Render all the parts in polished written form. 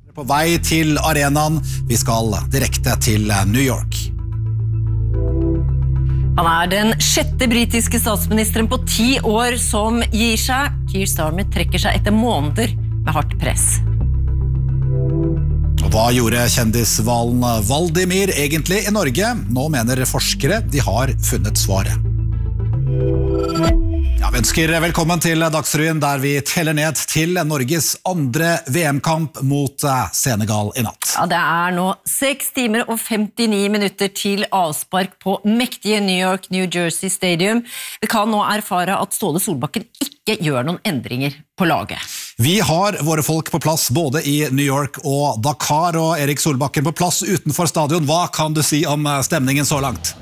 På vei til arenaen, vi skal direkte til New York. Han den 6. britiske statsministeren på 10 år som gir seg. Keir Starmer trekker seg etter måneder med hardt press. Og hva gjorde kjendishvalen Valdimir egentlig i Norge? Nå mener forskere de har funnet svaret. Ja, vi ønsker velkommen til Dagsrevyen, der vi teller ned til Norges andre VM-kamp mot Senegal i natt. Ja, det nå 6 timer og 59 minutter til avspark på mektige New York, New Jersey Stadium. Vi kan nå erfare at Ståle Solbakken ikke gjør noen endringer på laget. Vi har våre folk på plass både i New York og Dakar, og Erik Solbakken på plass utenfor stadion. Hva kan du si om stemningen så langt?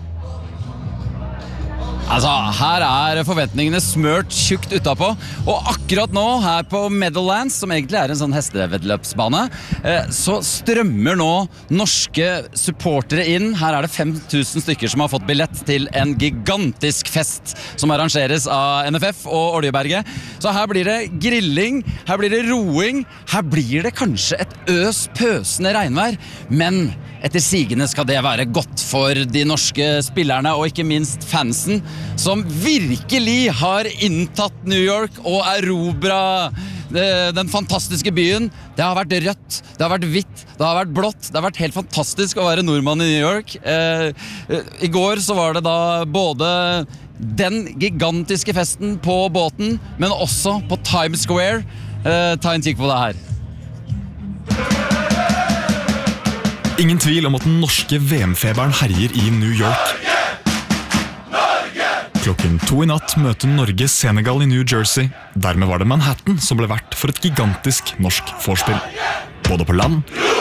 Altså, her forventningene smørt tjukt utapå, og akkurat nå her på Meadowlands, som egentlig en sånn hestevedløpsbane, så strømmer nå norske supportere inn. Her det 5000 stykker som har fått billett til en gigantisk fest som arrangeres av NFF og Oljeberget. Så her blir det grilling, her blir det roing, her blir det kanskje et pøsende regnvær, men etter sigende skal det være godt for de norske spillerne og ikke minst fansen, som virkelig har inntatt New York og erobret den fantastiske byen. Det har vært rødt, det har vært hvitt, det har vært blått. Det har vært helt fantastisk å være nordmann i New York. I går så var det da både den gigantiske festen på båten, men også på Times Square. Ta en kikk på det her. Ingen tvil om at den norske VM-feberen herjer i New York. Klokken 2 i natt møter Norge Senegal i New Jersey. Dermed var det Manhattan som ble vert for et gigantisk norsk vorspiel. Både på land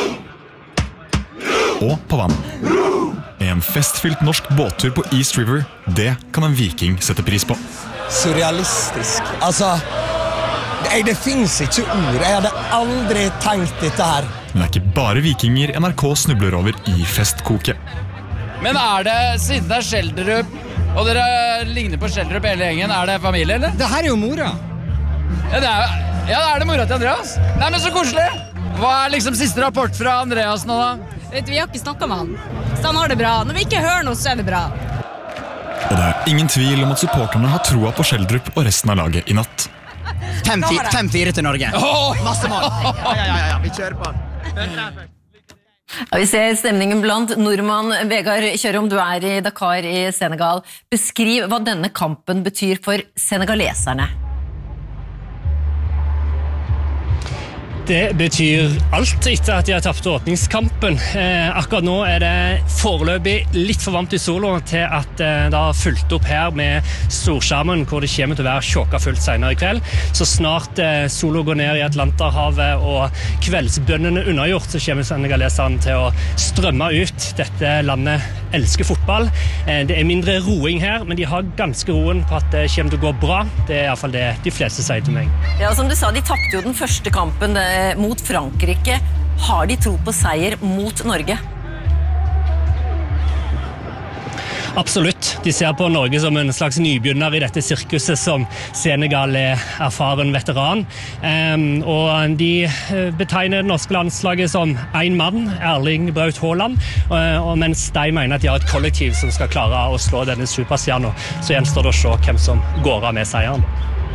og på vann. En festfylt norsk båttur på East River, det kan en viking sette pris på. Surrealistisk. Altså, det finnes ikke ord. Jeg hadde aldri tenkt dette her. Men det ikke bare vikinger NRK snubler over i festkoket. Men det, siden det Skjelderup, og dere ligner på Skjelderup hele gjengen, det familie, eller? Det her jo mora. Ja, det mora til Andreas. Nei, men så koselig. Hva liksom siste rapport fra Andreas nå da? Vet du, vi har ikke snakket med han. Så han har det bra. Når vi ikke hører noe, så det bra. Og det ingen tvil om at supporterne har troa på Skjelderup og resten av laget i natt. 5-4 til Norge. Masse mål. Ja, vi kjører på. Ja, vi ser stemningen blant nordmann. Vegard Kjørom, du i Dakar i Senegal. Beskriv hva denne kampen betyr for senegaleserne. Det betyr alt etter at de har tapt åpningskampen. Akkurat nå det foreløpig litt for varmt i solo til at det har fulgt opp her med storskjermen, hvor det kommer til å være tjåka fullt senere i kveld. Så snart solo går ned i Atlanterhavet og kveldsbønnene unnagjort, så kommer senegaleserne til å strømme ut. Dette landet elsker fotball. Det mindre roing her, men de har ganske roen på at det kommer til å gå bra. Det I hvert fall det de fleste sier til meg. Ja, som du sa, de tappte jo den første kampen mot Frankrike. Har de tro på seier mot Norge? Absolutt. De ser på Norge som en slags nybegynner i dette sirkuset som Senegal erfaren veteran. Og de betegner det norske landslaget som en mann, Erling Braut Haaland, mens de mener at de har et kollektiv som skal klare å slå denne superstjernen. Så gjenstår det å se hvem som går av med seieren.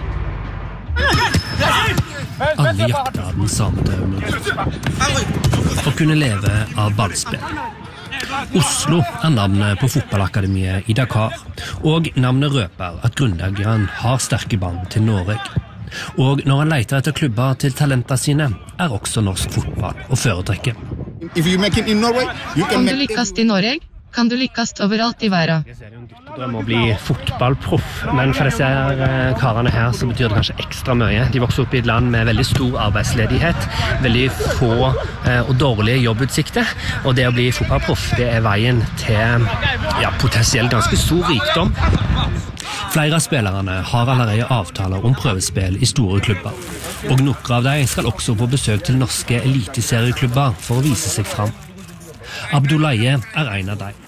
Alle jakter den samme drømmen. Å kunne leve av ballspill. Oslo navnet på fotballakademiet i Dakar, og navnet røper at grunnleggeren har sterke bånd til Norge. Og når han leter etter klubber til talenter sine, også norsk fotball å foretrekke. Kan du lykkes i Norge? Kan du lykkes overalt i verden? Jeg ser jo en guttedrøm å bli fotballproff, men for disse karene her så betyr det kanskje ekstra mye. De vokser opp i et land med veldig stor arbeidsledighet, veldig få og dårlige jobbutsikter, og det å bli fotballproff, det veien til potensielt ganske stor rikdom. Flere av spillerne har allerede avtaler om prøvespill i store klubber, og noen av dem skal også på besøk til norske eliteserieklubber for å vise seg fram. Abdoulaye en av dem.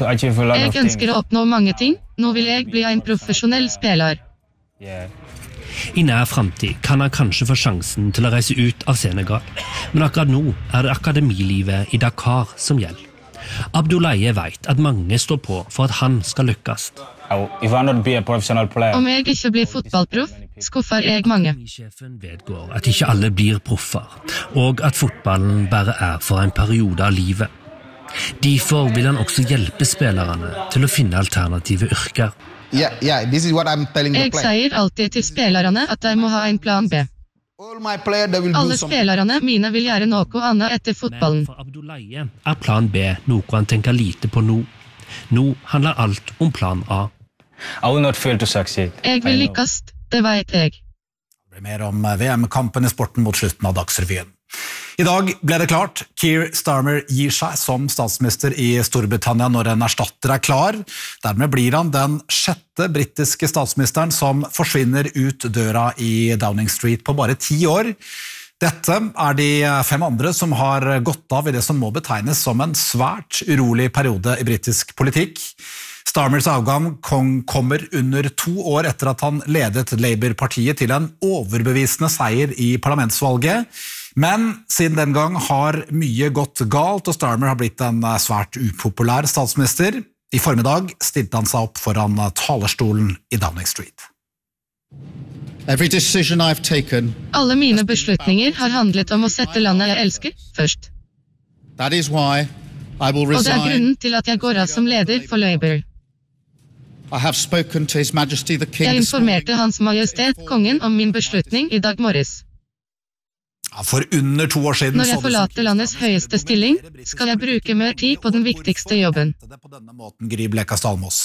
Jeg ønsker å oppnå mange ting. Nå vil jeg bli en profesjonell spiller. I nær fremtid kan han kanskje få sjansen til å reise ut av Senegal, men akkurat nå det akademilivet I Dakar som gjelder. Abdoulaye vet at mange står på for at han skal lykkes. Om jeg ikke blir fotballproff, skuffer jeg mange. Sjefen vedgår at ikke alle blir proffer, og at fotballen bare for en periode av livet. Derfor vil han også hjelpe spillerne til å finne alternative yrker. Jeg sier alltid til spillerne at de må ha en plan B. Alle spillerne mine vil gjøre noe annet etter fotballen. Men for Abdoulaye plan B noe han tenker lite på nå. Nå handler alt om plan A. Jeg vil lykkes, det vet jeg. Det blir mer om VM-kampen I sporten mot slutten av Dagsrevyen. I dag ble det klart, Keir Starmer gir seg som statsminister I Storbritannia når en erstatter klar. Dermed blir han den 6. britiske statsministeren som forsvinner ut døra I Downing Street på bare 10 år. Dette de 5 andre som har gått av I det som må betegnes som en svært urolig periode I britisk politikk. Starmers avgang kommer under 2 år etter at han ledet Labour-partiet til en overbevisende seier I parlamentsvalget. Men siden den gang har mye gått galt, og Starmer har blitt en svært upopulær statsminister. I formiddag stilte han seg opp foran talerstolen I Downing Street. Alle mine beslutninger har handlet om å sette landet jeg elsker først. Og det grunnen til at jeg går av som leder for Labour. Jeg informerte Hans Majestet, kongen, om min beslutning I dag morges. For under 2 år siden... Når jeg forlater landets høyeste stilling, skal jeg bruke mer tid på den viktigste jobben. På denne måten, Gry Blekastad Almås.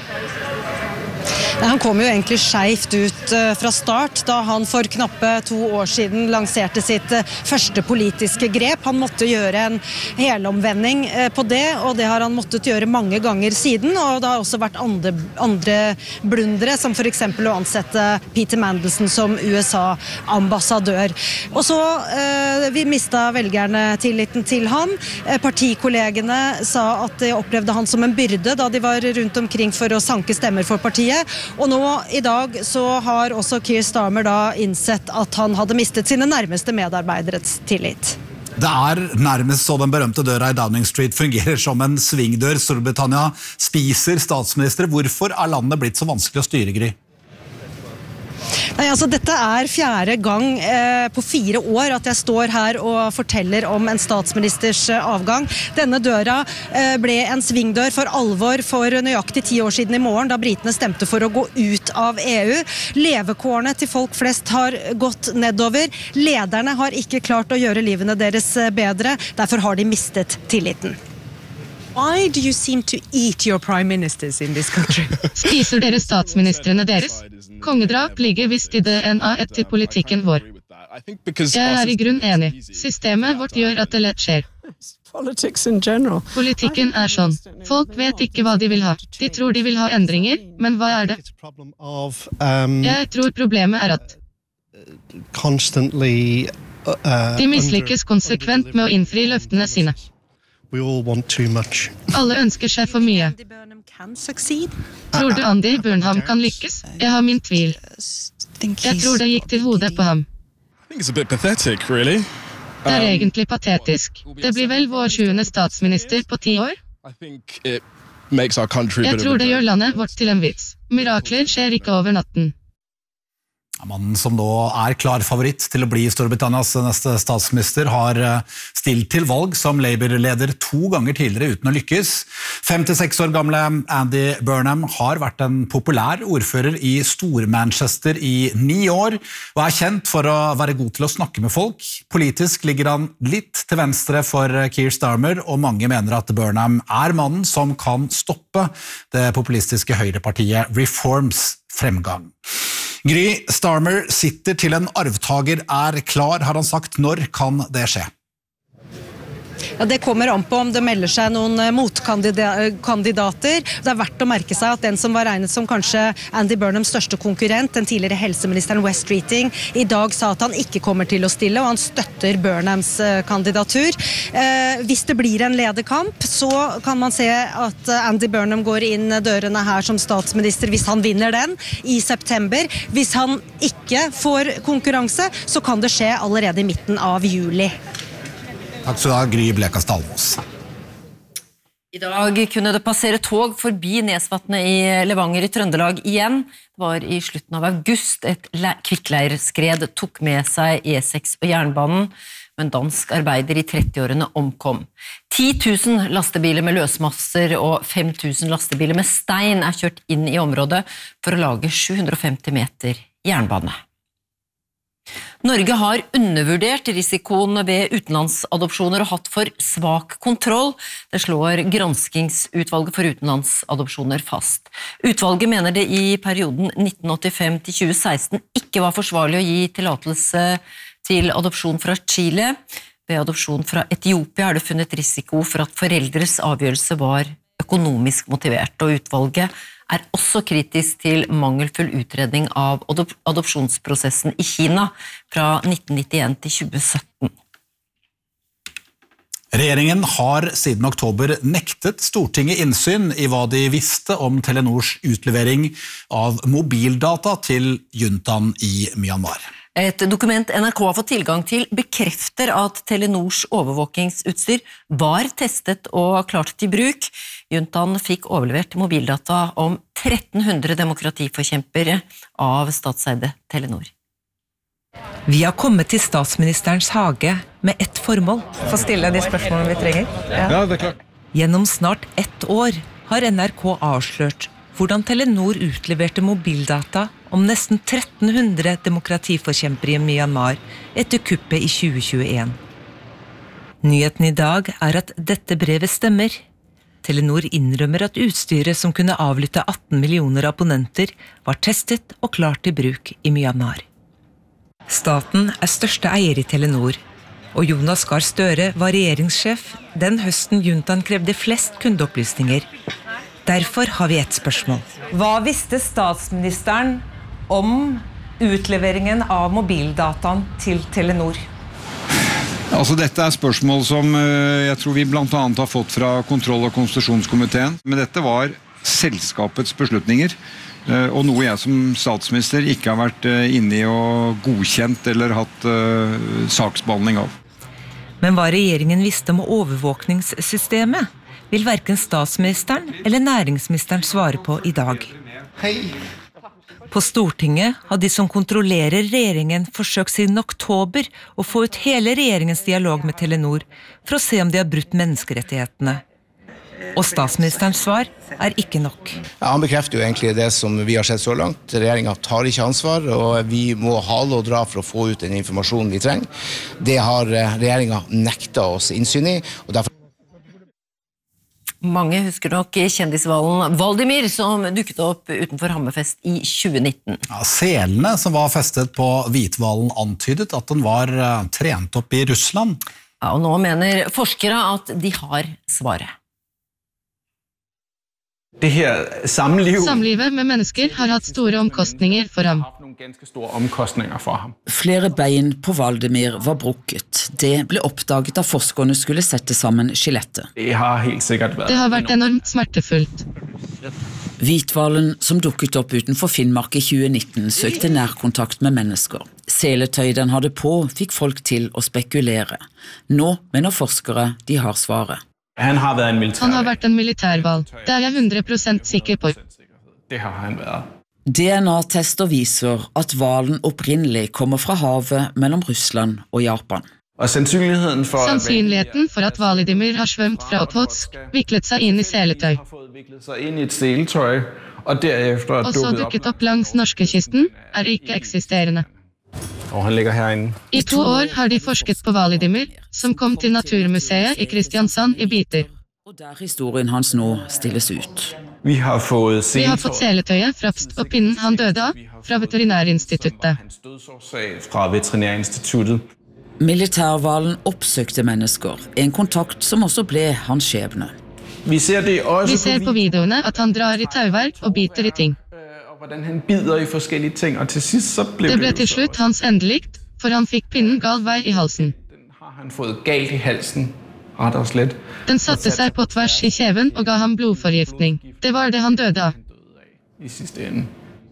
Han kom jo egentlig skjevt ut fra start da han for knappe 2 år siden lanserte sitt første politiske grep. Han måtte gjøre en helomvending på det, og det har han måttet gjøre mange ganger siden, og det har også vært andre blundere, som for eksempel å ansette Peter Mandelson som USA-ambassadør. Og så vi mistet velgerne tilliten til han. Partikollegene sa at de opplevde han som en byrde da de var rundt omkring for å sanke stemmer for partiet. Og nå I dag så har også Keir Starmer da innsett at han hadde mistet sine nærmeste medarbeideres tillit. Det nærmest så den berømte døra I Downing Street fungerer som en svingdør. Storbritannia spiser statsminister. Hvorfor landet blitt så vanskelig å styre, Gry? Nei, altså dette 4. gang på 4 år at jeg står her og forteller om en statsministers avgang. Denne døra ble en svingdør for alvor for nøyaktig 10 år siden I morgen, da britene stemte for å gå ut av EU. Levekårene til folk flest har gått nedover. Lederne har ikke klart å gjøre livene deres bedre, derfor har de mistet tilliten. Why do you seem to eat your prime ministers in this country? Spiser dere statsministrene deres? Kongedrap ligger visst I DNA til politikken vår. Jeg I grunn enig. Systemet vårt gjør at det lett skjer. Politikken sånn. Folk vet ikke hva de vil ha. De tror de vil ha endringer, men hva det? Jeg tror problemet at de mislykkes konsekvent med å innfri løftene sine. Alle ønsker seg for mye. Tror du Andy Burnham kan lykkes? Jeg har min tvil. Jeg tror det gikk til hodet på ham. Det egentlig patetisk. Det blir vel vår 7. statsminister på 10 år? Jeg tror det gjør landet vårt til en vits. Mirakler skjer ikke over natten. Mannen som nå klar favoritt til å bli Storbritannias neste statsminister har stilt til valg som Labour-leder 2 ganger tidligere uten å lykkes. 56 år gamle Andy Burnham har vært en populær ordfører I Stor-Manchester I 9 år, og kjent for å være god til å snakke med folk. Politisk ligger han litt til venstre for Keir Starmer, og mange mener at Burnham mannen som kan stoppe det populistiske høyrepartiet Reforms fremgang. Gry, Starmer sitter til en arvtager klar, har han sagt. Når kan det skje? Ja, det kommer an på om det melder seg noen motkandidater. Det verdt å merke seg at den som var regnet som kanskje Andy Burnhams største konkurrent, den tidligere helseministeren Wes Streeting, I dag sa at han ikke kommer til å stille, og han støtter Burnhams kandidatur. Hvis det blir en lederkamp, så kan man se at Andy Burnham går inn dørene her som statsminister hvis han vinner den I september. Hvis han ikke får konkurranse, så kan det skje allerede I midten av juli. Takk skal du ha, Gry Blekastad Almås. I dag kunne det passere tog forbi Nesvatnet I Levanger I Trøndelag igjen. Det var I slutten av august et kvikkleirskred tok med seg E6 og jernbanen, men dansk arbeider I 30-årene omkom. 10 000 lastebiler med løsmasser og 5 000 lastebiler med stein kjørt inn I området for å lage 750 meter jernbane. Norge har undervurdert risikoen ved utenlandsadopsjoner og hatt for svak kontroll. Det slår granskingsutvalget for utenlandsadopsjoner fast. Utvalget mener det I perioden 1985 til 2016 ikke var forsvarlig å gi tillatelse til adopsjon fra Chile. Ved adopsjon fra Etiopia det funnet risiko for at foreldres avgjørelse var økonomisk motivert, og utvalget også kritisk til mangelfull utredning av adopsjonsprosessen I Kina fra 1991 til 2017. Regjeringen har siden oktober nektet Stortinget innsyn I hva de visste om Telenors utlevering av mobildata til juntaen I Myanmar. Et dokument NRK har fått tilgang til bekrefter at Telenors overvåkingsutstyr var testet og klart til bruk. Juntaen fikk overlevert mobildata om 1300 demokratiforkjempere av statseide Telenor. Vi har kommet til statsministerens hage med ett formål. Få stille de spørsmålene vi trenger. Ja, det klart. Gjennom snart 1 år har NRK avslørt hvordan Telenor utleverte mobildata om nesten 1300 demokratiforkjempere I Myanmar etter kuppet I 2021. Nyheten I dag at dette brevet stemmer. Telenor innrømmer at utstyret som kunne avlytte 18 millioner abonnenter var testet og klart til bruk I Myanmar. Staten største eier I Telenor, og Jonas Gahr Støre var regjeringssjef den høsten juntaen krevde flest kundeopplysninger. Derfor har vi et spørsmål. Hva visste statsministeren om utleveringen av mobildataen til Telenor? Altså, dette spørsmål som jeg tror vi blant annet har fått fra kontroll- og konstitusjonskomiteen. Men dette var selskapets beslutninger, og noe jeg som statsminister ikke har vært inne I og godkjent eller hatt saksbehandling av. Men hva regjeringen visste om overvåkningssystemet, vil hverken statsministeren eller næringsministeren svare på I dag. På Stortinget har de som kontrollerer regjeringen forsøkt siden oktober å få ut hele regjeringens dialog med Telenor for å se om de har brutt menneskerettighetene. Og statsministerens svar ikke nok. Ja, han bekrefter jo egentlig det som vi har sett så langt. Regjeringen tar ikke ansvar, og vi må hale og dra for å få ut den informasjonen vi trenger. Det har regjeringen nektet oss innsyn I, og derfor Mange husker nok kjendisvalen Valdimir som dukket opp utenfor Hammerfest I 2019. Ja, selene som var festet på Hvitvalen antydet at den var trent opp I Russland. Ja, og nå mener forskere at de har svaret. Det her Samlivet med mennesker har hatt store omkostninger for ham. Flere bein på Valdimir var brukket. Det ble oppdaget da forskerne skulle sette sammen skjelettet. Det har vært enormt smertefullt. Hvitvalen som dukket opp utenfor Finnmark I 2019 søkte nærkontakt med mennesker. Seletøy den hadde på fikk folk til å spekulere. Nå mener forskere de har svaret. Han har vært en militærhval. Det jeg 100% sikker på. DNA-tester viser at hvalen opprinnelig kommer fra havet mellom Russland og Japan. Sannsynligheten for at Valdimir har svømt fra Okhotsk, viklet seg inn I seletøy. Og så dukket opp langs norskekysten, ikke eksisterende. I 2 år har de forsket på Valdimir, som kom til Naturmuseet I Kristiansand I biter. Og der historien hans nå stilles ut. Vi har fått seletøyet fra og pinnen han døde av, fra Veterinærinstituttet. Militærhvalen oppsøkte mennesker, en kontakt som også ble hans skjebne. Vi ser på videoene at han drar i tauverk og biter i ting. Hvordan han bider i forskjellige ting, og til sidst så blev det ble til slutt hans endelikt, for han fikk pinnen gal vei i halsen. Har han fået galt i halsen, rett og slett. Den satte seg på tvers i kjeven og ga ham blodforgiftning. Det var det han døde av. I siste enden.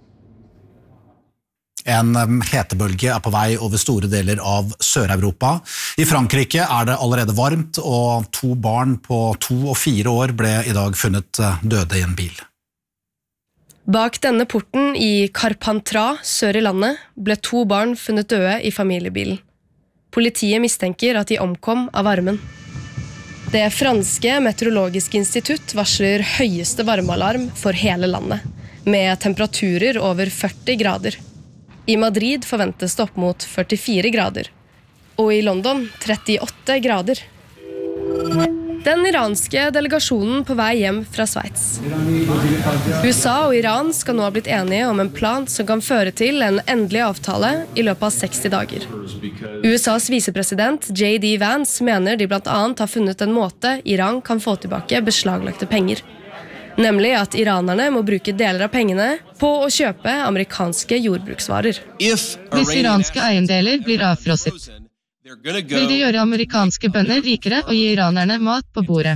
En hetebølge på vei over store deler av Sør-Europa. I Frankrike det allerede varmt, og 2 barn på 2 og 4 år ble i dag funnet døde i en bil. Bak denne porten i Carpentras, sør i landet, ble 2 barn funnet døde i familiebilen. Politiet mistenker at de omkom av varmen. Det franske meteorologiske institutt varsler høyeste varmealarm for hele landet, med temperaturer over 40 grader. I Madrid forventes det opp mot 44 grader, og i London 38 grader. Den iranske delegasjonen på vei hjem fra Sveits. USA og Iran skal nå ha blitt enige om en plan som kan føre til en endelig avtale i løpet av 60 dager. USAs visepresident J.D. Vance mener de blant annet har funnet en måte Iran kan få tilbake beslaglagte penger. Nemlig at iranerne må bruke deler av pengene på å kjøpe amerikanske jordbruksvarer. Hvis iranske eiendeler blir avfrosset, vil de gjøre amerikanske bønder rikere og gi iranerne mat på bordet.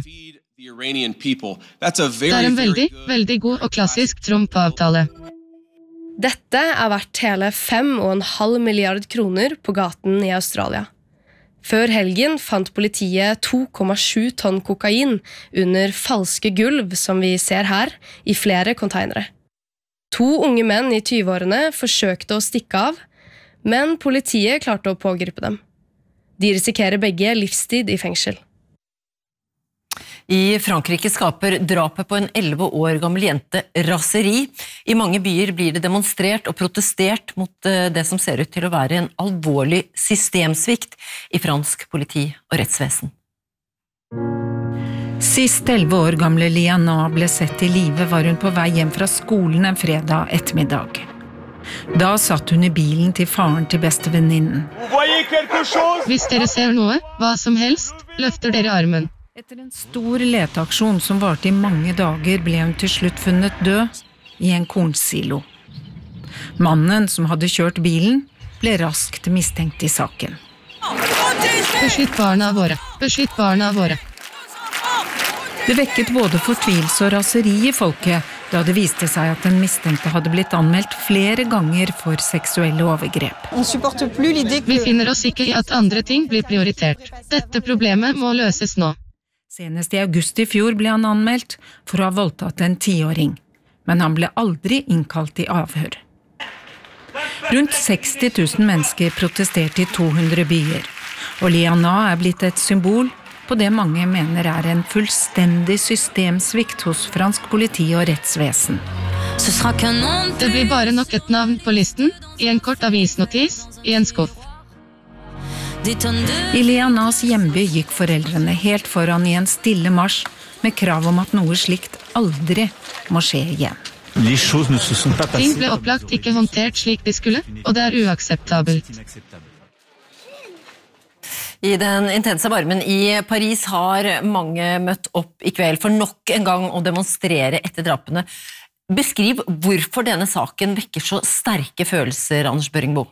Det en veldig, veldig god og klassisk Trump-avtale. Dette verdt hele 5,5 milliard kroner på gaten i Australia. Før helgen fant politiet 2,7 tonn kokain under falske gulv, som vi ser her, i flere konteinere. 2 unge menn i 20-årene forsøkte å stikke av, men politiet klarte å pågripe dem. De risikerer begge livstid i fengsel. I Frankrike skaper drapet på en 11 år gammel jente raseri. I mange byer blir det demonstrert og protestert mot det som ser ut til å være en alvorlig systemsvikt i fransk politi og rettsvesen. Sist 11 år gamle Liana ble sett i live var hun på vei hjem fra skolen en fredag ettermiddag. Da satt hun i bilen til faren til bestevenninnen. Hvis dere ser noe, hva som helst, løfter dere armen. Etter en stor leteaksjon som varte i mange dager ble hun til slutt funnet død i en kornsilo. Mannen som hadde kjørt bilen ble raskt mistenkt i saken. Beskytt barna våre, beskytt barna våre. Det vekket både fortvilelse og raseri i folket da det viste seg at den mistenkte hadde blitt anmeldt flere ganger for seksuelle overgrep. Vi finner oss ikke i at andre ting blir prioritert. Dette problemet må løses nå. Senest i august i fjor ble han anmeldt for å ha voldtatt en 10-åring, men han ble aldri innkalt i avhør. Rundt 60 000 mennesker protesterte i 200 byer, og Liana blitt et symbol på det mange mener en fullstendig systemsvikt hos fransk politi og rettsvesen. Det blir bare nok et navn på listen, i en kort avisnotis, i en skuff. I Lianas hjemby gikk foreldrene helt foran i en stille marsj med krav om at noe slikt aldri må skje igjen. Ting ble opplagt ikke håndtert slik de skulle, og det uakseptabelt. I den intense varmen i Paris har mange møtt opp i kveld for nok en gang å demonstrere etter drapene. Beskriv hvorfor denne saken vekker så sterke følelser, Anders Børingbo.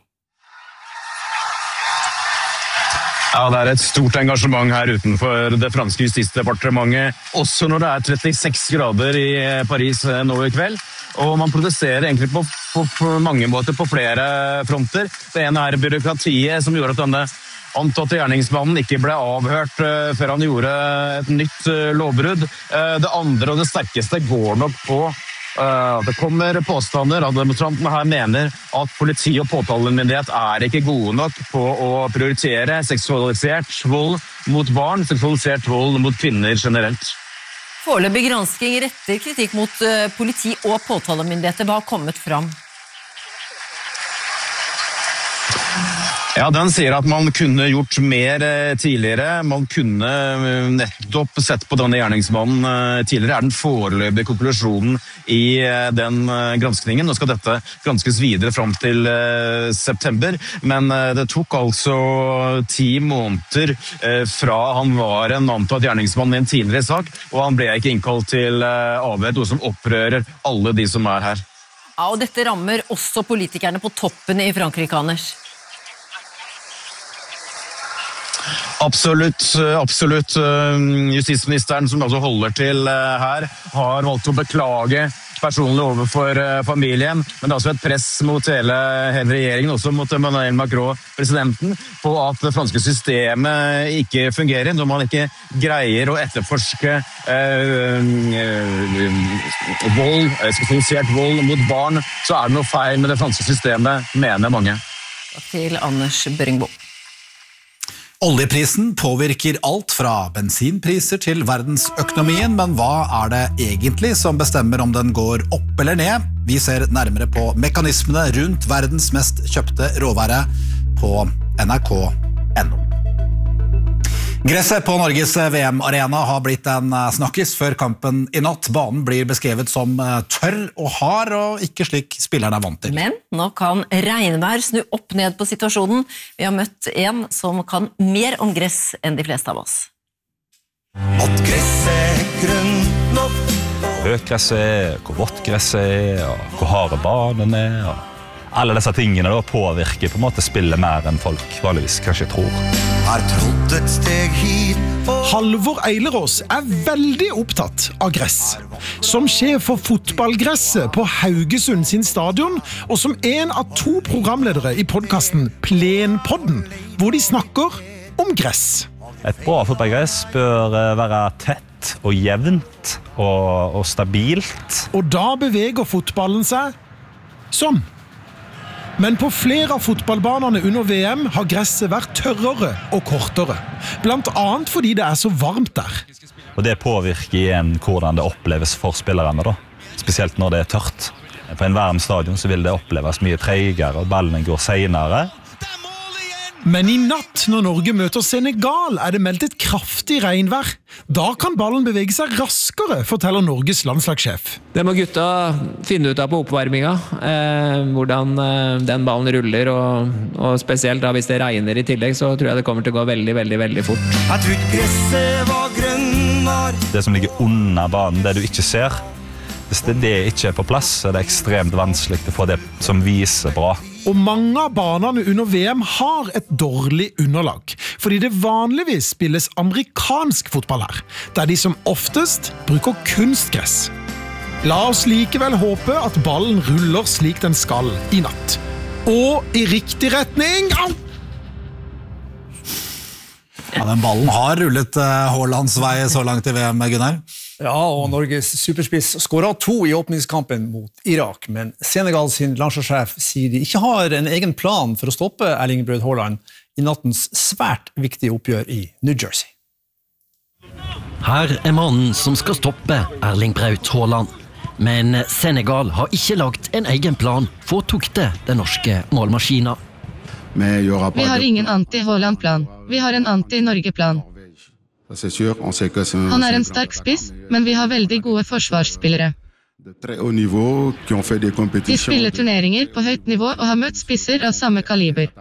Ja, det et stort engasjement her utenfor det franske justisdepartementet, også når det 36 grader i Paris nå i kveld. Og man protesterer egentlig på mange måter på flere fronter. Det ene byråkratiet som gjorde at denne antatte gjerningsmannen ikke ble avhørt før han gjorde et nytt lovbrudd. Det andre og det sterkeste går nok på det kommer påstander at demonstrantene her mener at politi og påtalemyndighet ikke gode nok på å prioritere seksualisert vold mot barn, seksualisert vold mot kvinner generelt. Foreløpig gransking retter kritikk mot politi og påtalemyndigheter. Hva har kommet fram? Ja, den sier at man kunne gjort mer tidligere. Man kunne nettopp sett på denne gjerningsmannen tidligere. Den foreløpige konklusjonen i den granskningen. Nå skal dette granskes videre fram til september, men det tok altså 10 måneder fra han var en antatt gjerningsmann i en tidligere sak, og han ble ikke innkalt til avhør, noe som opprører alle de som er her. Ja, og dette rammer også politikerne på toppen i Frankrike, Anders. Absolutt. Justisministeren, som altså holder til her, har valgt å beklage personlig overfor familien, men det er også et press mot hele regjeringen, også mot Emmanuel Macron, presidenten, på at det franske systemet ikke fungerer, når man ikke greier å etterforske seksualisert vold mot barn, så er det noe feil med det franske systemet, mener mange. Takk til Anders Børingbo. Oljeprisen påvirker alt fra bensinpriser til verdensøkonomien, men hva er det egentlig som bestemmer om den går opp eller ned? Vi ser nærmere på mekanismene rundt verdens mest kjøpte råvare på NRK.no. Gresset på Norges VM-arena har blitt en snakkis før kampen i natt. Banen blir beskrevet som tørr og hard, og ikke slik spillerne er vant til. Men nå kan regnvær snu opp ned på situasjonen. Vi har møtt en som kan mer om gress enn de fleste av oss. At gresset er grønt nok, høyt gresset er, hvor vått gresset er, og hvor harde banen er, og alle disse tingene da påvirker på en måte spillet mer enn folk vanligvis kanskje tror. har trådt et steg hit. Halvor Eilerås er veldig opptatt av gress. Som sjef for fotballgresset på Haugesund sin stadion, og som en av 2 programledere i podcasten Plenpodden, hvor de snakker om gress. Et bra fotballgress bør være tett og jevnt og stabilt. Og da beveger fotballen seg sånn. Men på flere av fotballbanene under VM har gresset vært tørrere og kortere. Blant annet fordi det er så varmt der. Og det påvirker igjen hvordan det oppleves for spillerne da. Spesielt når det er tørt. På en varm stadion så vil det oppleves mye tregere, og ballene går senere. Men i natt, når Norge møter Senegal, er det meldt et kraftig regnvær. Da kan ballen bevege seg raskere, forteller Norges landslagssjef. Det må gutta finne ut av på oppvarminga, hvordan den ballen ruller, og spesielt da hvis det regner i tillegg, så tror jeg det kommer til å gå veldig, veldig, veldig fort. Jeg trodde gresset var grønnar. Det som ligger under banen, det du ikke ser, hvis det ikke er på plass, så er det ekstremt vanskelig å få det som viser bra. Og mange av banene under VM har et dårlig underlag, fordi det vanligvis spilles amerikansk fotball her, der de som oftest bruker kunstgress. La oss likevel håpe at ballen ruller slik den skal i natt. Og i riktig retning! Au! Ja, den ballen har rullet Haalands vei så langt i VM, Gunnar. Ja, og Norges superspiss skåret 2 i åpningskampen mot Irak, men Senegal sin landslagssjef sier de ikke har en egen plan for å stoppe Erling Braut Haaland i nattens svært viktige oppgjør i New Jersey. Her er mannen som skal stoppe Erling Braut Haaland. Men Senegal har ikke lagt en egen plan for å tukte den norske målmaskina. Vi har ingen anti-Haaland-plan. Vi har en anti-Norge-plan. Han er en sterk spiss, men vi har veldig gode forsvarsspillere. De spiller turneringer på høyt nivå og har møtt spisser av samme kaliber.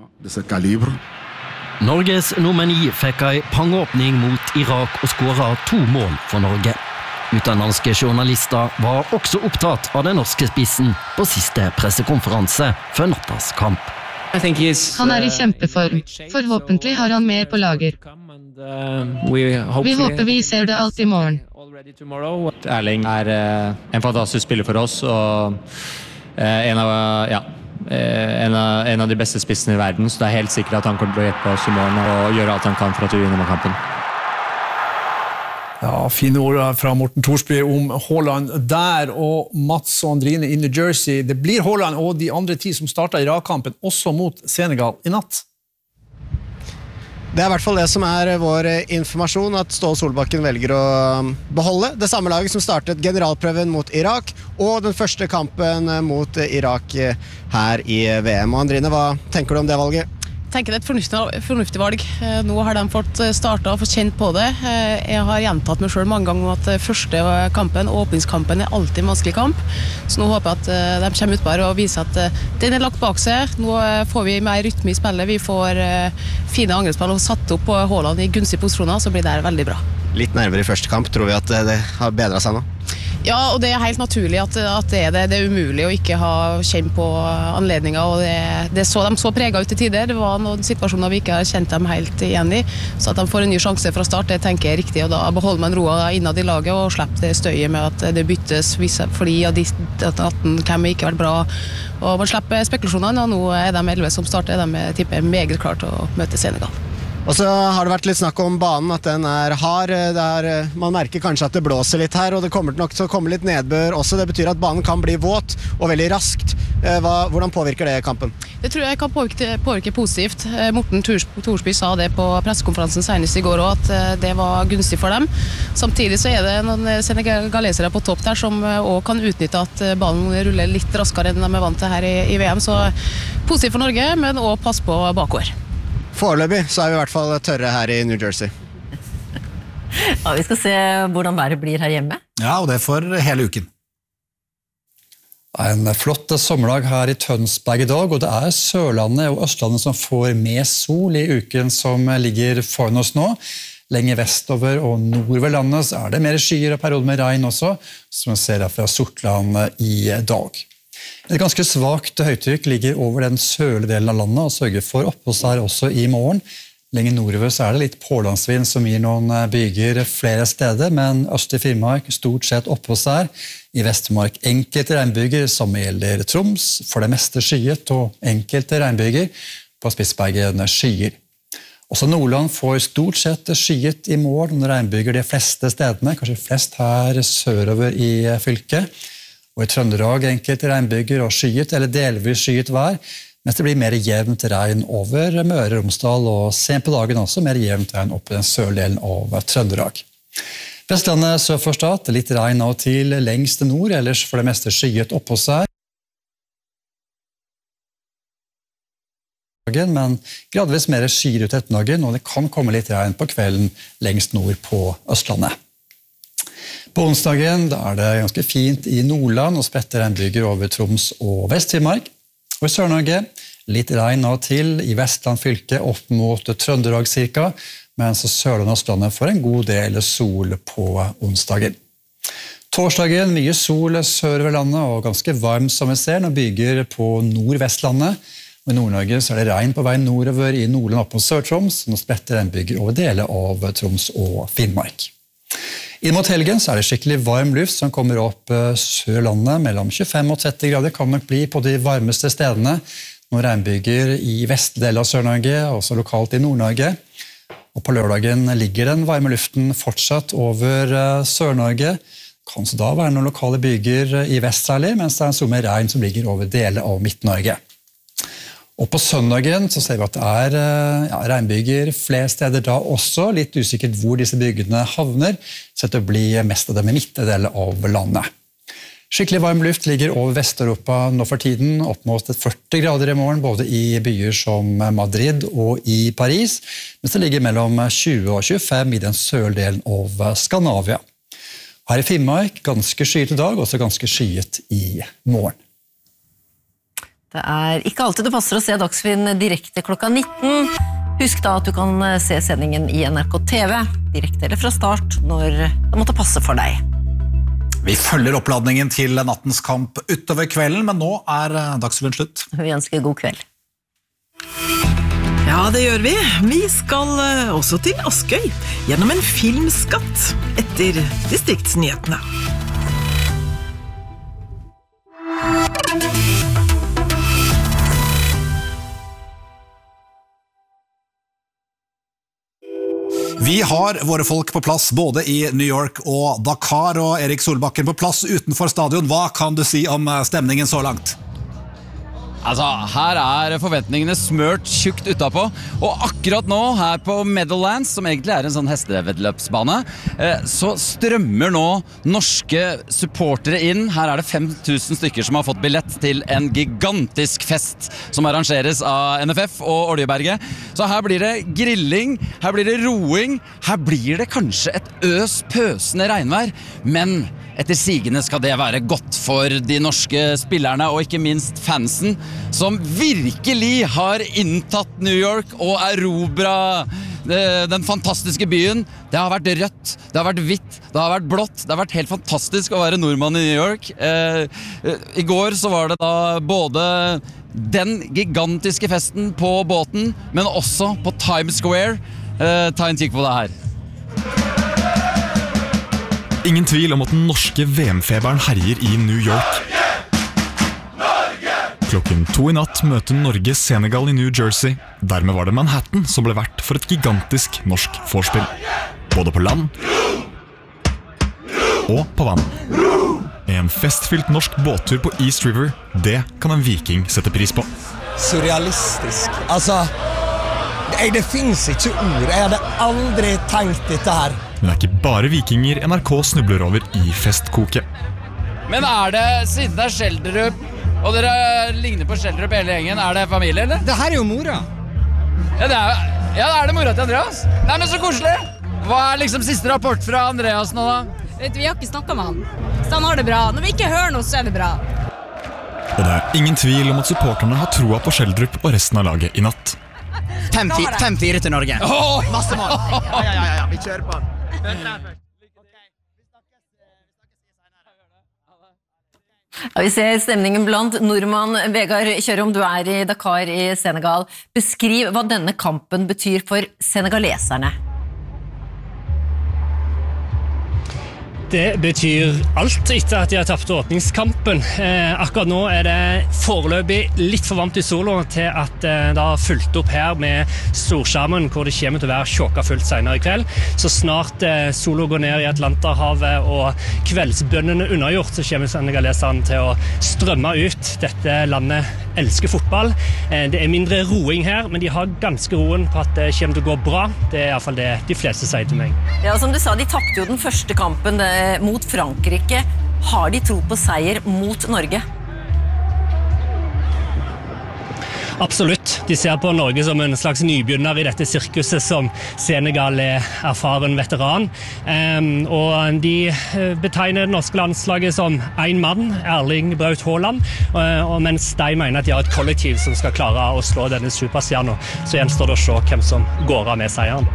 Norges nummer 9 fikk en pangåpning mot Irak og skåret 2 mål for Norge. Utenlandske journalister var også opptatt av den norske spissen på siste pressekonferanse før nattas kamp. Han er i kjempeform. Forhåpentlig har han mer på lager. Vi håper vi ser det alt i morgen. Erling er en fantastisk spiller for oss, og en av de beste spissene i verden, så det er helt sikkert at han kommer til å hjelpe oss i morgen og gjøre alt han kan for at vi vinner med kampen. Ja, fine ord fra Morten Thorsby om Haaland der, og Mats og Andrine i New Jersey. Det blir Haaland og de andre 10 som startet Irak-kampen, også mot Senegal i natt. Det er i hvert fall det som er vår informasjon, at Ståle Solbakken velger å beholde det samme laget som startet generalprøven mot Irak, og den første kampen mot Irak her i VM. Og Andrine, hva tenker du om det valget? tenker det et fornuftig valg. Nå har de fått startet og fått kjent på det. Jeg har gjentatt meg selv mange ganger at første kampen, åpningskampen, alltid en vanskelig kamp. Så nå håper jeg at de kommer ut bare og viser at den lagt bak seg. Nå får vi mer rytme i spillet, vi får fine angrepsspill og satt opp på Haaland i gunstige posisjoner, så blir det veldig bra. Litt nerver i første kamp, tror vi at det har bedret seg nå? Ja, og det helt naturlig at det det. Det umulig å ikke ha kjent på anledninger, og de så preget ut i tider. Det var noen situasjoner vi ikke har kjent dem helt igjen i, så at de får en ny sjanse fra start, det tenker jeg er riktig, og da beholder man roa innad i laget og slipper det støyet med at det byttes fordi at 18 kan ikke vært bra, og man slipper spekulasjonene, og nå de 11 som starter, de tipper meget klart å møte Senegal. Og så har det vært litt snakk om banen, at den hard. Man merker kanskje at det blåser litt her, og det kommer nok til å komme litt nedbør også. Det betyr at banen kan bli våt og veldig raskt. Hvordan påvirker det kampen? Det tror jeg kan påvirke positivt. Morten Thorsby sa det på pressekonferansen senest i går også, at det var gunstig for dem. Samtidig så det noen senegalesere på topp der som også kan utnytte at banen ruller litt raskere enn de vant til her i VM. Så positivt for Norge, men også pass på bakover. Foreløpig så vi i hvert fall tørre her i New Jersey. Ja, vi skal se hvordan været blir her hjemme. Ja, og det for hele uken. En flott sommerdag her i Tønsberg i dag, og det Sørlandet og Østlandet som får mest sol i uken som ligger foran oss nå. Lenger vestover og nordover landet så det mer skyer og perioder med regn også, som vi ser fra Sortland i dag. Et ganske svagt høytrykk ligger over den sørlige delen av landet og sørger for oppholdsvær også i morgen. Lenger nordover så det litt pålandsvind som gir noen byger flere steder, men øst i Finnmark stort sett oppholdsvær. I Vestmark enkelte regnbyger som gjelder Troms, for det meste skyet, og enkelte regnbyger på Spitsbergen skyer. Også Nordland får stort sett skyet i morgen, og regnbyger de fleste stedene, kanskje flest her sørover i fylket. Og i Trøndelag enkelte regnbyger og skyet eller delvis skyet vær, mens det blir mer jevnt regn over Møre og Romsdal, og sent på dagen også mer jevnt regn opp i den sørlige delen av Trøndelag. Vestlandet sør for Stad, litt regn av og til lengst nord, ellers for det meste skyet oppholdsvær. Men gradvis mer skyer ut ettermiddagen, og det kan komme litt regn på kvelden lengst nord på Østlandet. På onsdagen det ganske fint i Nordland og spredte regnbyger over Troms og Vest-Finnmark. Og i Sør-Norge litt regn av og til i Vestland fylke opp mot Trøndelag cirka, mens Sørland og Østlandet får en god del sol på onsdagen. Torsdagen mye sol sørover landet og ganske varmt som vi ser når byger på Nordvestlandet. Og i Nord-Norge så det regn på vei nordover i Nordland opp mot Sør-Troms, og spredte regnbyger over deler av Troms og Finnmark. Inn mot helgen så det skikkelig varm luft som kommer opp Sørlandet, mellom 25 og 30 grader kan nok bli på de varmeste stedene, når regnbyger i vestdelen av Sør-Norge, også lokalt i Nord-Norge. Og på lørdagen ligger den varme luften fortsatt over Sør-Norge, kan så da være noen lokale byger i vest særlig, mens det en sol med regn som ligger over deler av Midt-Norge. Og på søndagen så ser vi at det regnbyger flere steder da også, litt usikkert hvor disse bygene havner, så det blir mest av dem i midtdelen av landet. Skikkelig varm luft ligger over Vest-Europa nå for tiden, opp mot 40 grader i morgen, både i byer som Madrid og i Paris, mens det ligger mellom 20 og 25 i den sørlige delen av Skandinavia. Her i Finnmark ganske skyet i dag, også ganske skyet i morgen. Det ikke alltid det passer å se Dagsrevyen direkte klokka 19. Husk da at du kan se sendingen i NRK TV, direkte eller fra start, når det måtte passe for deg. Vi følger oppladningen til nattens kamp utover kvelden, men nå Dagsrevyen slutt. Vi ønsker god kveld. Ja, det gjør vi. Vi skal også til Askøy, gjennom en filmskatt, etter distriktsnyhetene. Vi har våre folk på plass både i New York og Dakar, og Erik Solbakken på plass utenfor stadion. Hva kan du si om stemningen så langt? Altså, her forventningene smørt tjukt utapå, og akkurat nå her på Meadowlands, som egentlig en sånn hestevedløpsbane, så strømmer nå norske supportere inn. Her det 5000 stykker som har fått billett til en gigantisk fest som arrangeres av NFF og Oljeberget. Så her blir det grilling, her blir det roing, her blir det kanskje et pøsende regnvær, men etter sigende skal det være godt for de norske spillerne og ikke minst fansen, som virkelig har inntatt New York og erobret den fantastiske byen. Det har vært rødt, det har vært hvitt, det har vært blått, det har vært helt fantastisk å være nordmann i New York. I går så var det da både den gigantiske festen på båten, men også på Times Square. Ta en kikk på det her. Ingen tvil om at den norske VM-feberen herjer i New York. Klokken 2 i natt møter Norge Senegal i New Jersey. Dermed var det Manhattan som ble vert for et gigantisk norsk vorspiel. Både på land og på vann. En festfylt norsk båttur på East River, det kan en viking sette pris på. Surrealistisk. Altså, det finnes ikke ord. Jeg hadde aldri tenkt dette her. Men det ikke bare vikinger NRK snubler over i festkoket. Men det, siden det Schjelderup, og dere ligner på Schjelderup hele gjengen, det familie, eller? Det her jo mora. Ja, det mora til Andreas. Nei, men så koselig! Hva liksom siste rapport fra Andreas nå, da? Vet du, vi har ikke snakket med han. Så han har det bra. Når vi ikke hører noe, så det bra. Og det ingen tvil om at supporterne har troa på Schjelderup og resten av laget i natt. 5-4 til Norge. Masse mål. Ja, vi kjører på. Ja, vi ser stemningen blant nordmann. Vegard Kjørom, du i Dakar i Senegal. Beskriv hva denne kampen betyr for senegaleserne. Det betyr alt etter at de har tapt åpningskampen. Akkurat nå det foreløpig litt for varmt i sola til at det har fulgt opp her med storskjermen, hvor det kommer til å være tjåka fullt senere i kveld. Så snart sola går ned i Atlanterhavet og kveldsbønnene unnagjort, så kommer senegaleserne til å strømme ut. Dette landet elsker fotball. Det mindre roing her, men de har ganske roen på at det kommer til å gå bra. Det I hvert fall det de fleste sier til meg. Ja, som du sa, de tapte jo den første kampen mot Frankrike. Har de tro på seier mot Norge? Absolutt. De ser på Norge som en slags nybegynner I dette sirkuset som Senegal erfaren veteran. Og de betegner det norske landslaget som en mann, Erling Braut Haaland, mens de mener at de har et kollektiv som skal klare å slå denne superstjerna. Så gjenstår det å se hvem som går av med seieren.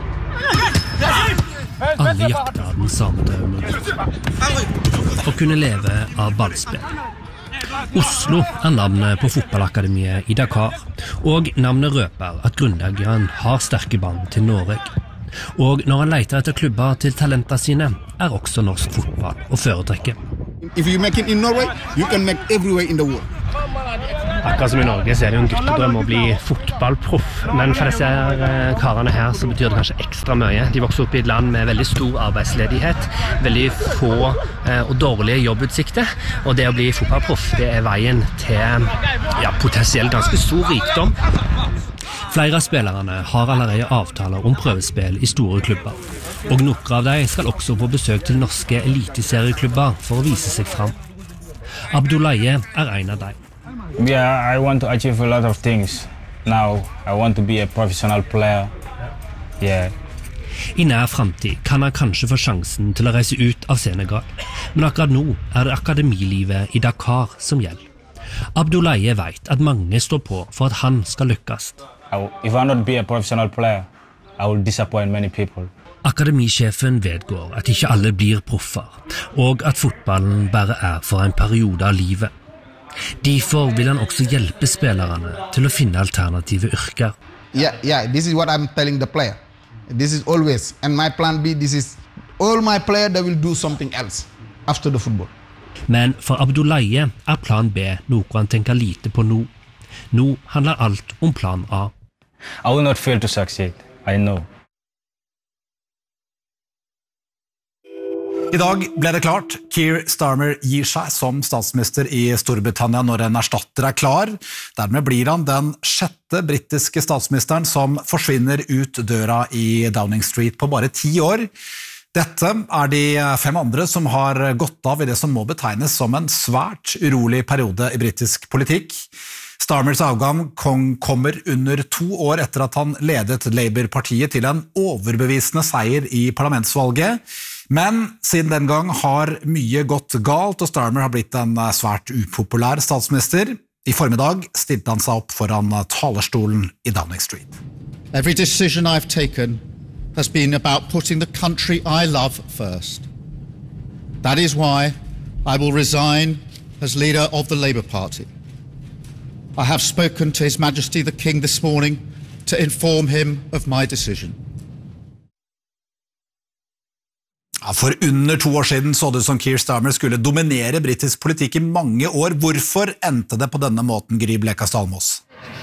Alle jakter den samme drømmen. Å kunne leve av ballspill. Oslo navnet på fotballakademiet I Dakar, og navnet røper at grunnleggeren har sterke bånd til Norge. Og når han leter etter klubber til talenter sine, også norsk fotball å foretrekke. If you make it in Norway, you can make everywhere in the world. Akkurat som I Norge så det jo en guttedrøm å bli fotballproff, men for disse karene her så betyr det kanskje ekstra mye. De vokser opp I et land med veldig stor arbeidsledighet, veldig få og dårlige jobbutsikter, og det å bli fotballproff det veien til potensielt ganske stor rikdom. Flere av spillerne har allerede avtaler om prøvespill I store klubber, og noen av dem skal også på besøk til norske eliteserieklubber for å vise seg fram. Abdoulaye en av dem. Yeah, I want to achieve a lot of things. Now, I want to be a professional player. Yeah. I nær fremtid kan han kanskje få sjansen til å reise ut av Senegal, men akkurat nå det akademilivet I Dakar som gjelder. Abdoulaye vet at mange står på for at han skal lykkes. If I not be a professional player, I will disappoint many people. Akademisjefen vedgår at ikke alle blir proffer, og at fotballen bare for en periode av livet. Derfor vil han også hjelpe spillerne til å finne alternative yrker. Yeah, this is what I'm telling the player. This is always, and my plan B, this is all my players that will do something else after the football. Men for Abdoulaye plan B noe han tenker lite på nå. Nå handler alt om plan A. I will not fail to succeed, I know. I dag ble det klart. Keir Starmer gir seg som statsminister i Storbritannia når en erstatter klar. Dermed blir han den 6. britiske statsministeren som forsvinner ut døra i Downing Street på bare 10 år. Dette de 5 andre som har gått av i det som må betegnes som en svært urolig periode i britisk politikk. Starmers avgang kommer under 2 år etter at han ledet Labour-partiet til en overbevisende seier i parlamentsvalget. Men siden den gang har mye gått galt, og Starmer har blitt en svært upopulær statsminister. I formiddag stilte han seg opp foran talerstolen i Downing Street. Every decision I've taken has been about putting the country I love first. That is why I will resign as leader of the Labour Party. I have spoken to His Majesty the King this morning to inform him of my decision. For under 2 år siden så det som Keir Starmer skulle dominere britisk politikk i mange år. Hvorfor endte det på denne måten, Gry Blekastad Almås?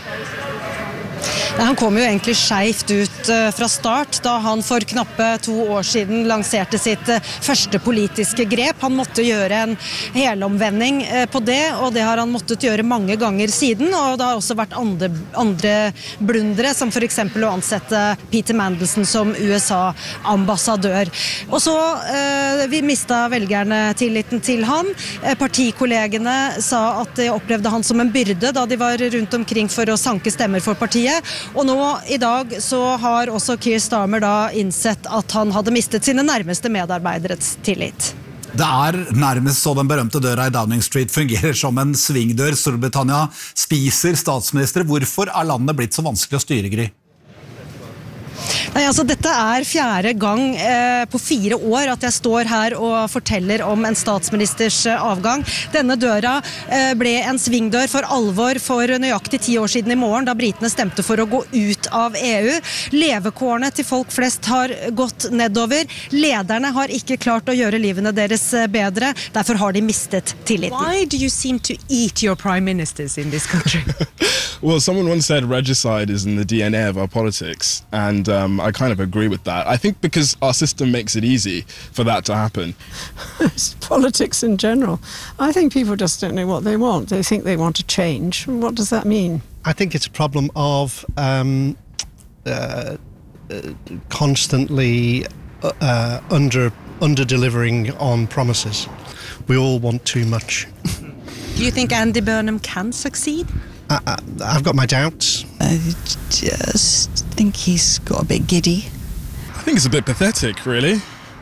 Han kom jo egentlig skjevt ut fra start da han for knappe 2 år siden lanserte sitt første politiske grep. Han måtte gjøre en helomvending på det, og det har han måttet gjøre mange ganger siden, og det har også vært andre blundere, som for eksempel å ansette Peter Mandelson som USA-ambassadør. Og så vi mistet velgerne tilliten til han. Partikollegene sa at de opplevde han som en byrde da de var rundt omkring for å sanke stemmer for partiet. Og nå i dag så har også Keir Starmer da innsett at han hadde mistet sine nærmeste medarbeideres tillit. Det nærmest så den berømte døra i Downing Street fungerer som en svingdør. Storbritannia spiser statsminister. Hvorfor landet blitt så vanskelig å styre, Gry? Nei, altså dette 4. gang på 4 år at jeg står her og forteller om en statsministers avgang. Denne døra ble en svingdør for alvor for nøyaktig 10 år siden i morgen, da britene stemte for å gå ut av EU. Levekårene til folk flest har gått nedover. Lederne har ikke klart å gjøre livene deres bedre. Derfor har de mistet tilliten. Why do you seem to eat your prime ministers in this country? Well, someone once said regicide is in the DNA of our politics, and I kind of agree with that. I think because our system makes it easy for that to happen. Politics in general. I think people just don't know what they want. They think they want to change. What does that mean? I think it's a problem of constantly under-delivering on promises. We all want too much. Do you think Andy Burnham can succeed? I've got my doubts. I just think he's got a bit giddy. I think it's a bit pathetic, really.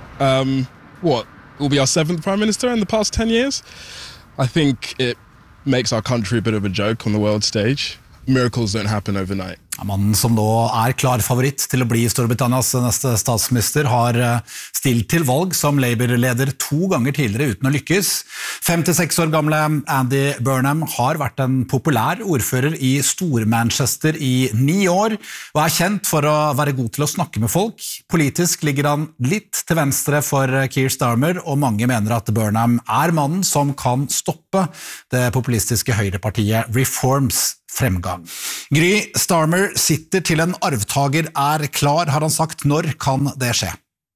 What, will be our 7th Prime Minister in the past 10 years? I think it makes our country a bit of a joke on the world stage. Miracles don't happen overnight. Mannen som nå klar favoritt til å bli Storbritannias neste statsminister har stilt til valg som Labour-leder 2 ganger tidligere uten å lykkes. 56 år gamle Andy Burnham har vært en populær ordfører i Stor-Manchester i 9 år, og kjent for å være god til å snakke med folk. Politisk ligger han litt til venstre for Keir Starmer, og mange mener at Burnham mannen som kan stoppe det populistiske høyrepartiet Reforms fremgang. Gry, Starmer sitter til en arvtager klar, har han sagt. Når kan det skje?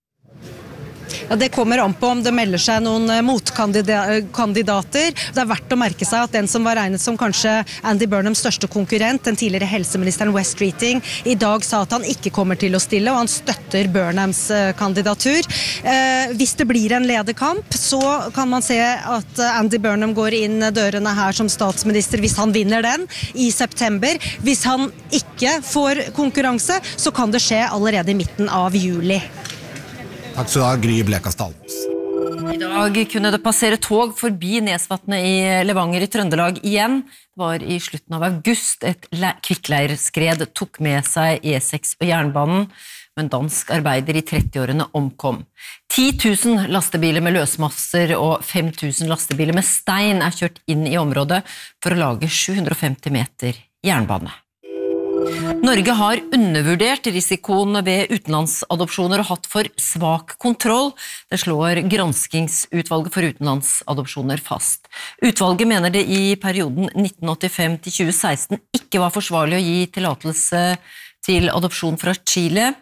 Ja, det kommer an på om det melder seg noen motkandidater. Det verdt å merke seg at den som var regnet som kanskje Andy Burnhams største konkurrent, den tidligere helseministeren Wes Streeting, i dag sa at han ikke kommer til å stille, og han støtter Burnhams kandidatur. Hvis det blir en lederkamp, så kan man se at Andy Burnham går inn dørene her som statsminister hvis han vinner den i september. Hvis han ikke får konkurranse, så kan det skje allerede i midten av juli. Takk skal du ha, Gry Blekastad. I dag kunne det passere tog forbi Nesvatnet i Levanger i Trøndelag igjen. Det var i slutten av august et kvikkleirskred tok med seg E6 og jernbanen, men dansk arbeider i 30-årene omkom. 10 000 lastebiler med løsmasser og 5 000 lastebiler med stein kjørt inn i området for å lage 750 meter jernbane. Norge har undervurdert risikoen ved utenlandsadopsjoner og hatt for svak kontroll. Det slår granskingsutvalget for utenlandsadopsjoner fast. Utvalget mener det i perioden 1985 til 2016 ikke var forsvarlig å gi tillatelse til adopsjon fra Chile.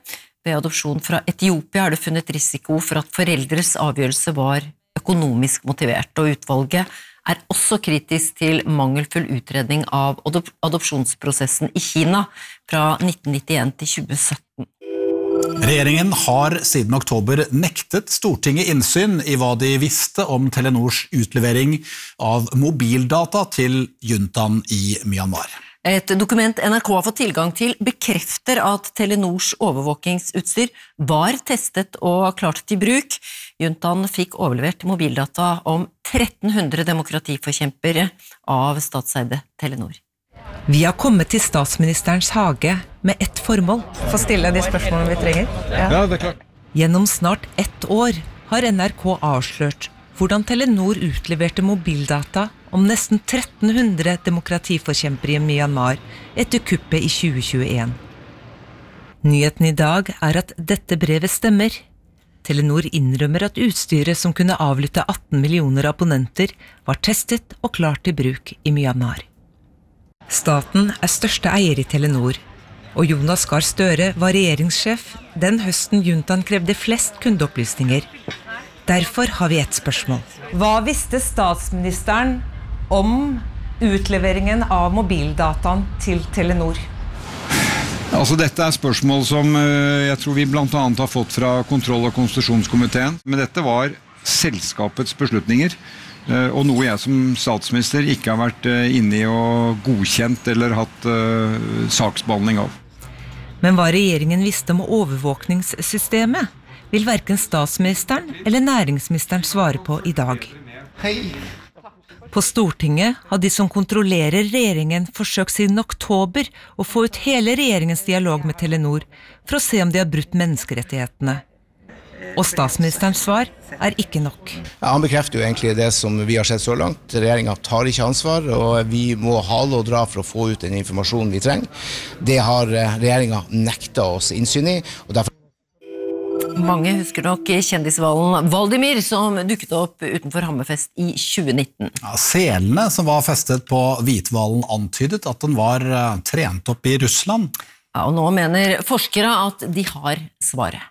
Ved adopsjon fra Etiopia det funnet risiko for at foreldres avgjørelse var økonomisk motivert, og utvalget også kritisk til mangelfull utredning av adopsjonsprosessen i Kina fra 1991 til 2017. Regjeringen har siden oktober nektet Stortinget innsyn i hva de visste om Telenors utlevering av mobildata til juntaen i Myanmar. Et dokument NRK har fått tilgang til bekrefter at Telenors overvåkingsutstyr var testet og klart til bruk. Juntaen fikk overlevert mobildata om 1300 demokratiforkjempere av statseide Telenor. Vi har kommet til statsministerens hage med ett formål. Få stille de spørsmålene vi trenger. Ja, det klart. Gjennom snart 1 år har NRK avslørt hvordan Telenor utleverte mobildata om nesten 1300 demokratiforkjempere i Myanmar etter kuppet i 2021. Nyheten i dag at dette brevet stemmer. Telenor innrømmer at utstyret som kunne avlytte 18 millioner abonnenter var testet og klart til bruk i Myanmar. Staten største eier i Telenor, og Jonas Gahr Støre var regjeringssjef den høsten juntaen krevde flest kundeopplysninger. Derfor har vi et spørsmål. Hva visste statsministeren om utleveringen av mobildataen til Telenor? Altså, dette spørsmål som jeg tror vi blant annet har fått fra kontroll- og konstitusjonskomiteen, men dette var selskapets beslutninger, og noe jeg som statsminister ikke har vært inne i og godkjent eller hatt saksbehandling av. Men hva regjeringen visste om overvåkningssystemet, vil hverken statsministeren eller næringsministeren svare på i dag. På Stortinget har de som kontrollerer regjeringen forsøkt siden oktober å få ut hele regjeringens dialog med Telenor for å se om de har brutt menneskerettighetene. Og statsministerens svar ikke nok. Ja, han bekrefter jo egentlig det som vi har sett så langt. Regjeringen tar ikke ansvar, og vi må hale og dra for å få ut den informasjonen vi trenger. Det har regjeringen nektet oss innsyn i, og derfor Mange husker nok kjendishvalen Valdimir som dukket opp utenfor Hammerfest i 2019. Ja, selene som var festet på hvithvalen antydet at den var trent opp i Russland. Ja, og nå mener forskere at de har svaret.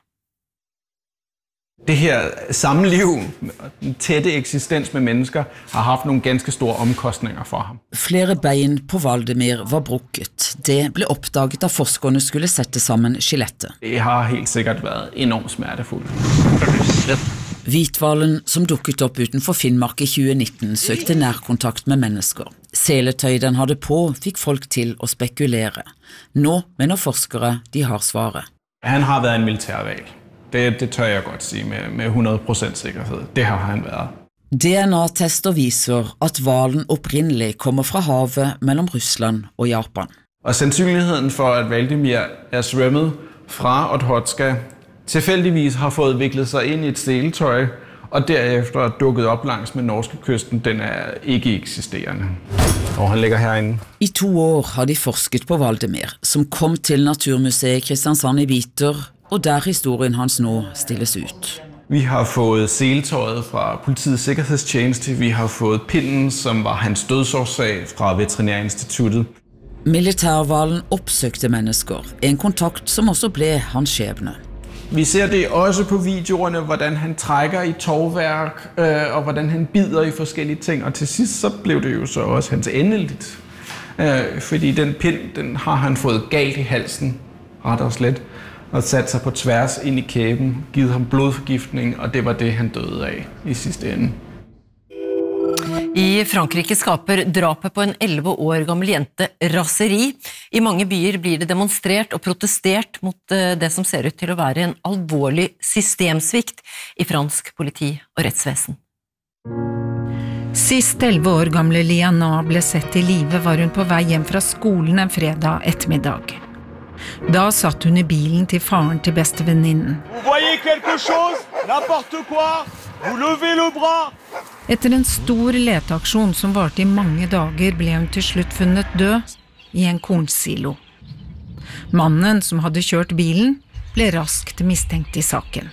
Det her samliv, den tætte eksistens med mennesker, har haft nogle ganske store omkostninger for ham. Flere bein på Valdimir var brukket. Det ble oppdaget da forskerne skulle sette sammen skjelettet. Det har helt sikkert været enormt smertefullt. Hvithvalen som dukket opp utenfor Finnmark i 2019 søkte nærkontakt med mennesker. Seletøy den hadde på fikk folk til å spekulere. Nå mener forskere de har svaret. Han har været en militærhval. Det tør jeg godt si med 100% sikkerhed. Det har han været. DNA-tester viser at hvalen opprinnelig kommer fra havet mellom Russland og Japan. Og sandsynligheden for at Valdimir svømmet fra Okhotska tilfældigvis har fået viklet sig ind i et seletøj og derefter dukket op langs med norske kysten, den ikke eksisterende. Og han ligger herinde. I 2 år har de forsket på Valdimir, som kom til Naturmuseet Kristiansand i Biter, og der historien hans nå stilles ut. Vi har fået seletøjet fra Politiets Sikkerhedstjeneste, vi har fået pinden, som var hans dødsårsag fra Veterinærinstituttet. Militærhvalen oppsøkte mennesker, en kontakt som også ble hans skjebne. Vi ser det også på videoerne, hvordan han trækker i tovværk, og hvordan han bider i forskellige ting, og til sidst så blev det jo så også hans endeligt. Fordi den pind, den har han fået galt i halsen, ret og slet, og sat sig på tværs ind i kæben, givet ham blodforgiftning, og det var det, han døde af i sidste ende. I Frankrike skaper drapet på en 11 år gammel jente raseri. I mange byer blir det demonstrert og protestert mot det som ser ut til å være en alvorlig systemsvikt i fransk politi og rettsvesen. Sist 11 år gamle Liana ble sett i live var hun på vei hjem fra skolen en fredag ettermiddag. Da satt hun i bilen til faren til bestevenninnen. Etter en stor leteaksjon som varte i mange dager ble hun til slutt funnet død i en kornsilo. Mannen som hadde kjørt bilen ble raskt mistenkt i saken.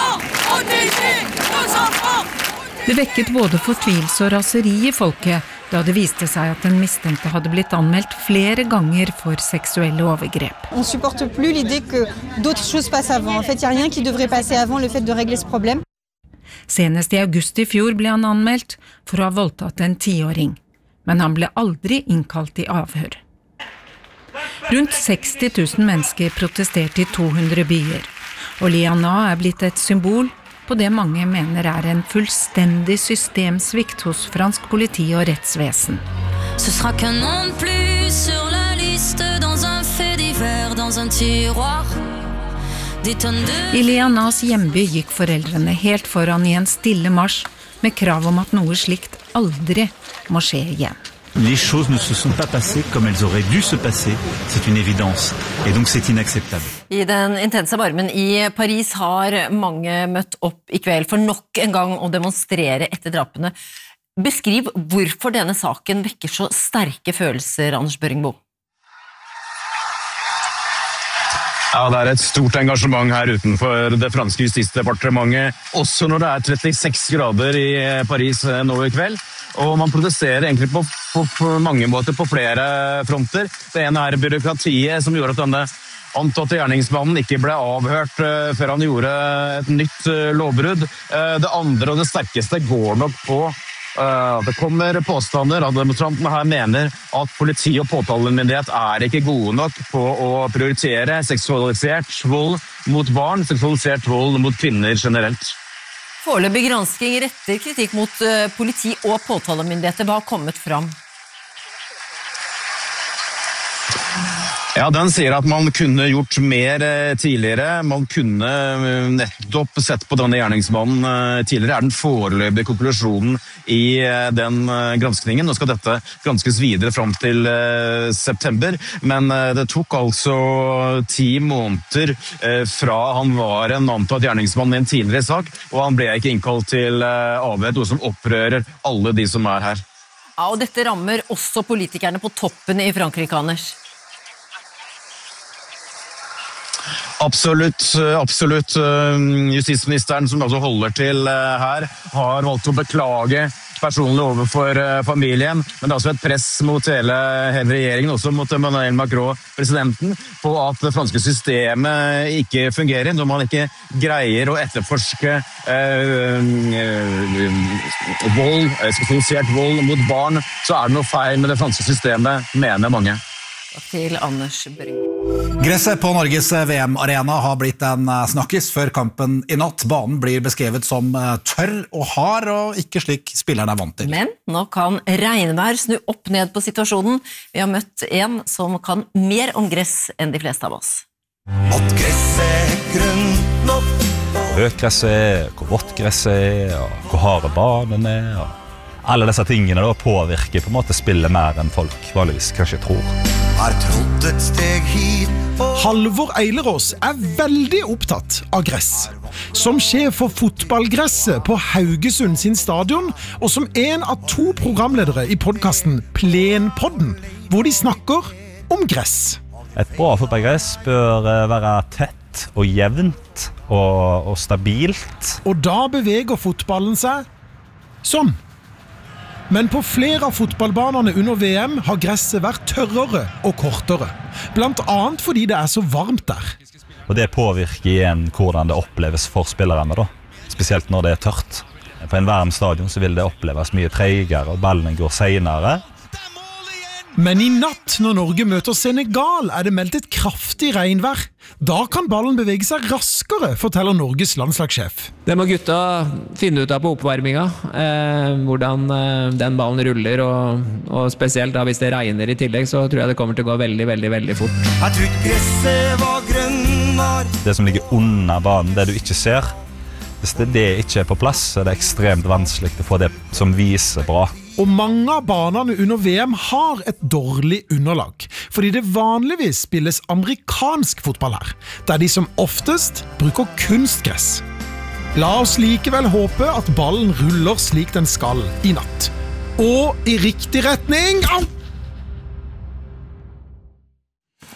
Det vekket både fortvilelse og raseri i folket da det viste seg at den mistenkte hadde blitt anmeldt flere ganger for seksuelle overgrep. On supporte plus l'idée que d'autres choses passent avant. En fait, il y a rien qui devrait passer avant le fait de régler ce problème. Senest i august i fjor ble han anmeldt for å ha voldtatt en 10-åring, men han ble aldri innkalt i avhør. Rundt 60 000 mennesker protesterte i 200 byer, og Lian Na blitt et symbol på det mange mener en fullstendig systemsvikt hos fransk politi og rettsvesen. Ce sera qu'un nom de plus sur la liste dans un fait divers dans un tiroir. I Lian Nas hjemby gikk foreldrene helt foran i en stille marsj med krav om at noe slikt aldri må skje igjen. Les choses ne se sont pas passées comme elles auraient dû se passer, c'est une évidence, et donc c'est inacceptable. I den intense varmen i Paris har mange møtt opp i kveld for nok en gang å demonstrere etter drapene. Beskriv hvorfor denne saken vekker så sterke følelser, Anders Børingbo. Ja, det et stort engasjement her utenfor det franske justisdepartementet, også når det 36 grader i Paris nå i kveld. Og man protesterer egentlig på mange måter på flere fronter. Det ene byråkratiet som gjorde at denne antatte gjerningsmannen ikke ble avhørt før han gjorde et nytt lovbrudd. Det andre og det sterkeste går nok på det kommer påstander at demonstrantene her mener at politi og påtalemyndighet ikke gode nok på å prioritere seksualisert vold mot barn, seksualisert vold mot kvinner generelt. Foreløpig gransking retter kritikk mot politi og påtalemyndigheter. Hva har kommet fram? Ja, den sier at man kunne gjort mer tidligere. Man kunne nettopp sett på denne gjerningsmannen tidligere. Den foreløpige konklusjonen i den granskningen. Nå skal dette granskes videre frem til september, men det tok altså 10 måneder fra han var en antatt gjerningsmann i en tidligere sak, og han ble ikke innkalt til avhør, noe som opprører alle de som her. Ja, og dette rammer også politikerne på toppen i Frankrike, Anders. Absolutt. Justisministeren som altså holder til her har valgt å beklage personlig overfor familien, men det også et press mot hele regjeringen, også mot Emmanuel Macron, presidenten, på at det franske systemet ikke fungerer, når man ikke greier å etterforske seksualisert vold mot barn, så det noe feil med det franske systemet, mener mange. Takk til Anders Børing. Gresset på Norges VM-arena har blitt en snakkis før kampen i natt. Banen blir beskrevet som tørr og hard, og ikke slik spillerne vant til. Men nå kan regnvær snu opp ned på situasjonen. Vi har møtt en som kan mer om gress enn de fleste av oss. At gresset grønt nok, hvor høyt gresset hvor vått gresset og hvor harde banen og alle disse tingene da påvirker på en måte spillet mer enn folk vanligvis kanskje tror. Har trådt et steg hit. Halvor Eilerås veldig opptatt av gress. Som sjef for fotballgresset på Haugesund sin stadion, og som en av 2 programledere i podcasten Plenpodden, hvor de snakker om gress. Et bra fotballgress bør være tett og jevnt og stabilt. Og da beveger fotballen seg sånn. Men på flere av fotballbanene under VM har gresset vært tørrere og kortere. Blant annet fordi det så varmt der. Og det påvirker igjen hvordan det oppleves for spillerne da. Spesielt når det tørt. På en varm stadion så vil det oppleves mye tregere og ballen går senere. Men i natt når Norge møter Senegal det meldt et kraftig regnvær. Da kan ballen bevege seg raskere, forteller Norges landslagssjef. Det må gutta finne ut av på oppvarminga, hvordan den ballen ruller, og spesielt da hvis det regner i tillegg, så tror jeg det kommer til å gå veldig, veldig, veldig fort. Jeg trodde gresset var grønnar. Det som ligger under banen, det du ikke ser, hvis det ikke på plass, så det ekstremt vanskelig å få det som viser bra. Og mange av banene under VM har et dårlig underlag, fordi det vanligvis spilles amerikansk fotball her, der de som oftest bruker kunstgress. La oss likevel håpe at ballen ruller slik den skal i natt. Og i riktig retning! Au!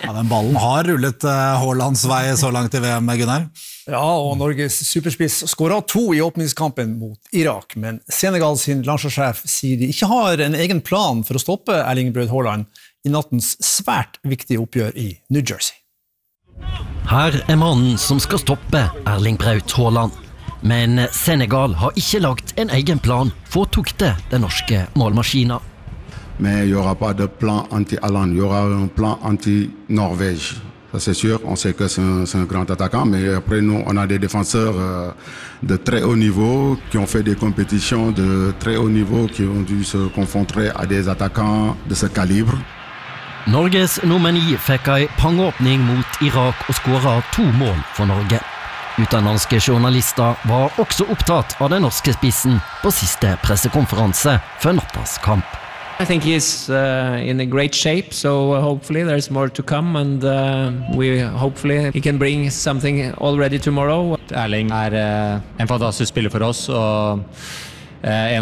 Ja, den ballen har rullet Haalands vei så langt i VM, Gunnar. Ja, og Norges superspiss skåret 2 i åpningskampen mot Irak, men Senegal sin landslagssjef sier de ikke har en egen plan for å stoppe Erling Braut Haaland i nattens svært viktige oppgjør i New Jersey. Her mannen som skal stoppe Erling Braut Haaland. Men Senegal har ikke lagt en egen plan for å tukte den norske målmaskinen. Mais il n'y aura pas de plan anti-Haaland, il y aura un plan anti-Norvège. Ça c'est sûr, on sait que c'est un grand attaquant, mais après nous, on a des défenseurs de très haut niveau qui ont fait des compétitions de très haut niveau, qui ont dû se confronter à des attaquants de ce calibre. Norges nummer 9 fikk en pangåpning mot Irak og skåret 2 mål for Norge. Utenlandske journalister var også opptatt av den norske spissen på siste pressekonferanse før nattas kamp. I think he's in a great shape, so hopefully there's more to come, and hopefully he can bring something already tomorrow. Erling en fantastisk spiller for oss, og en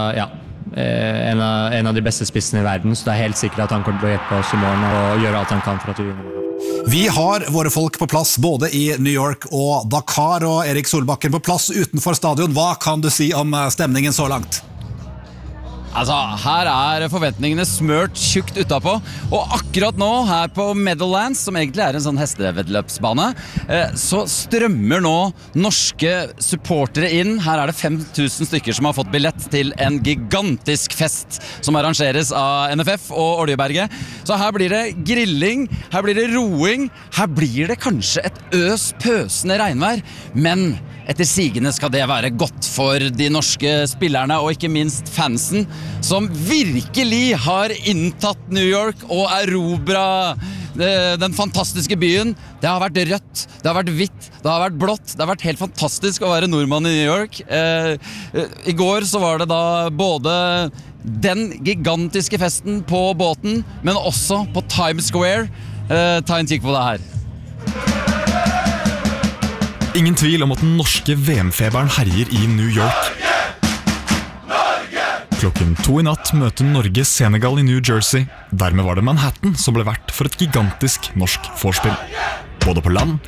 av de beste spissene i verden, så det helt sikkert at han kommer til å hjelpe oss i morgen og gjøre alt han kan for at vi vinner. Vi har våre folk på plass både i New York og Dakar, og Erik Solbakken på plass utenfor stadion. Hva kan du si om stemningen så langt? Altså, her forventningene smørt tjukt utapå, og akkurat nå her på Meadowlands, som egentlig en sånn hestevedløpsbane, så strømmer nå norske supportere inn. Her det 5000 stykker som har fått billett til en gigantisk fest som arrangeres av NFF og Oljeberget. Så her blir det grilling, her blir det roing, her blir det kanskje et pøsende regnvær, men etter sigende skal det være godt for de norske spillerne og ikke minst fansen, som virkelig har inntatt New York og erobret den fantastiske byen. Det har vært rødt, det har vært hvitt, det har vært blått. Det har vært helt fantastisk å være nordmann i New York. I går så var det da både den gigantiske festen på båten, men også på Times Square. Ta en kikk på det her. Ingen tvil om at den norske VM-feberen herjer i New York. Klokken 2 i natt møter Norge Senegal i New Jersey. Dermed var det Manhattan som ble vert for et gigantisk norsk vorspiel. Både på land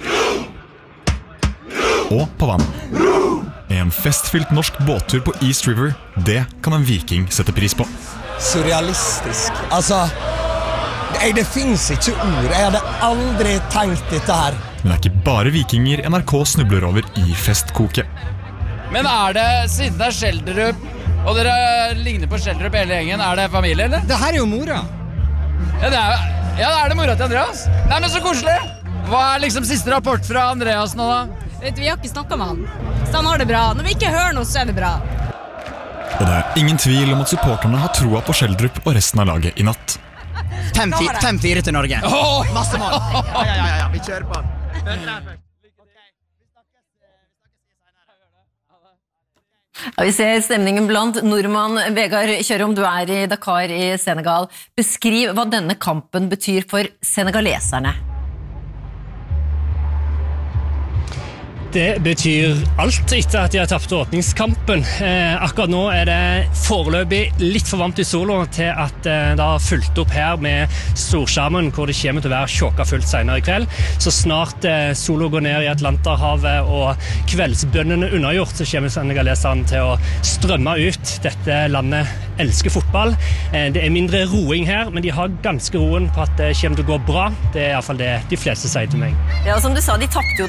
og på vann. En festfylt norsk båttur på East River, det kan en viking sette pris på. Surrealistisk. Altså, det finnes ikke ord. Jeg hadde aldri tenkt dette her. Men det ikke bare vikinger NRK snubler over i festkoket. Men det, siden det Schjelderup, og dere ligner på Schjelderup hele gjengen, det familie, eller? Det her jo mora. Ja, det mora til Andreas. Nei, men så koselig. Hva liksom siste rapport fra Andreas nå da? Vet du, vi har ikke snakket med han. Så han har det bra. Når vi ikke hører noe, så det bra. Og det ingen tvil om at supporterne har troa på Schjelderup og resten av laget i natt. 5-4 til Norge. Masse mål. Ja, vi kjører på. Ja, vi ser stemningen blant nordmann. Vegard Kjørom, du i Dakar i Senegal. Beskriv hva denne kampen betyr for senegaleserne. Det betyr alt etter at de har tapt åpningskampen. Akkurat nå det foreløpig litt for varmt i sola til at det har fulgt opp her med storskjermen, hvor det kommer til å være tjåka fullt senere i kveld. Så snart sola går ned i Atlanterhavet og kveldsbønnene unnagjort, så kommer senegaleserne til å strømme ut. Dette landet elsker fotball. Det mindre roing her, men de har ganske roen på at det kommer til å gå bra. Det i hvert fall det de fleste sier til meg. Ja, som du sa, de tapte jo